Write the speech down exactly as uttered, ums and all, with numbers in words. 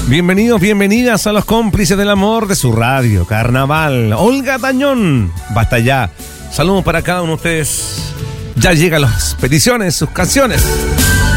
Bienvenidos, bienvenidas a los cómplices del amor de su radio, Carnaval. Olga Tañón, basta ya. Saludos para cada uno de ustedes. Ya llegan las peticiones, sus canciones.